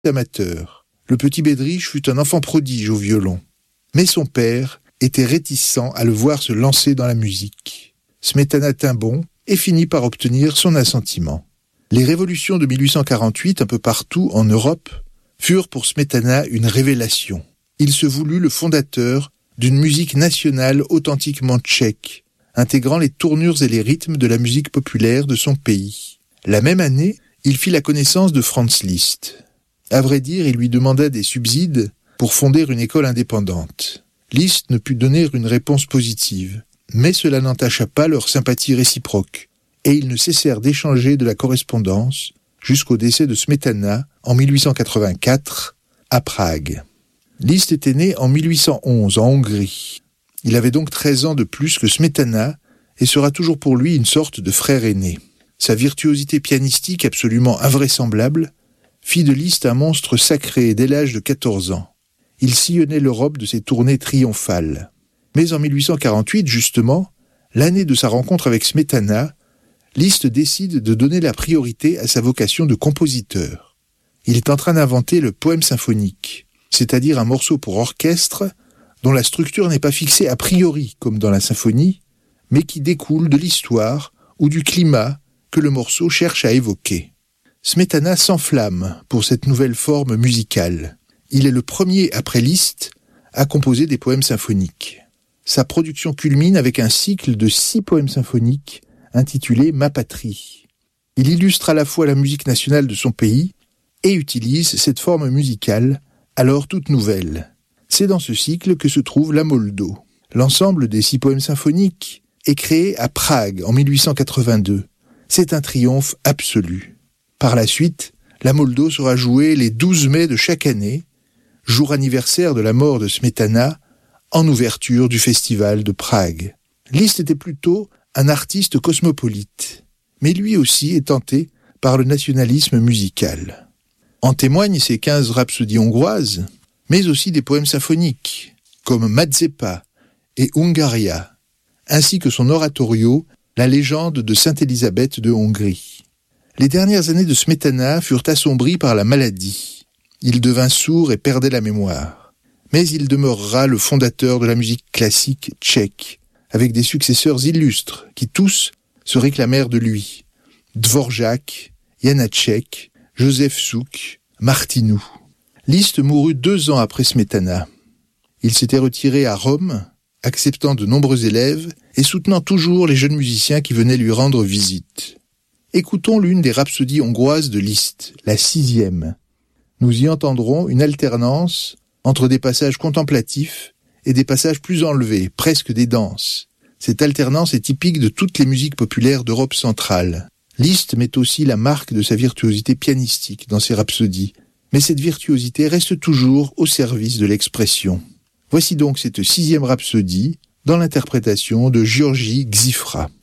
amateur. Le petit Bedřich fut un enfant prodige au violon. Mais son père était réticent à le voir se lancer dans la musique. Smetana tint bon et finit par obtenir son assentiment. Les révolutions de 1848 un peu partout en Europe furent pour Smetana une révélation. Il se voulut le fondateur d'une musique nationale authentiquement tchèque, intégrant les tournures et les rythmes de la musique populaire de son pays. La même année, il fit la connaissance de Franz Liszt. À vrai dire, il lui demanda des subsides pour fonder une école indépendante. Liszt ne put donner une réponse positive, mais cela n'entacha pas leur sympathie réciproque, et ils ne cessèrent d'échanger de la correspondance jusqu'au décès de Smetana en 1884 à Prague. Liszt était né en 1811 en Hongrie. Il avait donc 13 ans de plus que Smetana et sera toujours pour lui une sorte de frère aîné. Sa virtuosité pianistique absolument invraisemblable fit de Liszt un monstre sacré dès l'âge de 14 ans. Il sillonnait l'Europe de ses tournées triomphales. Mais en 1848, justement, l'année de sa rencontre avec Smetana, Liszt décide de donner la priorité à sa vocation de compositeur. Il est en train d'inventer le poème symphonique, c'est-à-dire un morceau pour orchestre dont la structure n'est pas fixée a priori, comme dans la symphonie, mais qui découle de l'histoire ou du climat que le morceau cherche à évoquer. Smetana s'enflamme pour cette nouvelle forme musicale. Il est le premier après Liszt à composer des poèmes symphoniques. Sa production culmine avec un cycle de 6 poèmes symphoniques intitulé « Ma patrie ». Il illustre à la fois la musique nationale de son pays et utilise cette forme musicale, alors toute nouvelle. C'est dans ce cycle que se trouve la Moldo. L'ensemble des 6 poèmes symphoniques est créé à Prague en 1882. C'est un triomphe absolu. Par la suite, la Moldo sera jouée les 12 mai de chaque année, jour anniversaire de la mort de Smetana, en ouverture du festival de Prague. Liszt était plutôt un artiste cosmopolite, mais lui aussi est tenté par le nationalisme musical. En témoignent ses 15 rhapsodies hongroises, mais aussi des poèmes symphoniques, comme Mazepa et Hungaria, ainsi que son oratorio, la légende de Sainte Élisabeth de Hongrie. Les dernières années de Smetana furent assombries par la maladie. Il devint sourd et perdait la mémoire. Mais il demeurera le fondateur de la musique classique tchèque, avec des successeurs illustres qui tous se réclamèrent de lui. Dvořák, Janáček, Joseph Suk, Martinou. Liszt mourut 2 ans après Smetana. Il s'était retiré à Rome, acceptant de nombreux élèves et soutenant toujours les jeunes musiciens qui venaient lui rendre visite. Écoutons l'une des rhapsodies hongroises de Liszt, la 6e. Nous y entendrons une alternance entre des passages contemplatifs et des passages plus enlevés, presque des danses. Cette alternance est typique de toutes les musiques populaires d'Europe centrale. Liszt met aussi la marque de sa virtuosité pianistique dans ses rhapsodies, mais cette virtuosité reste toujours au service de l'expression. Voici donc cette 6e rhapsodie dans l'interprétation de György Cziffra.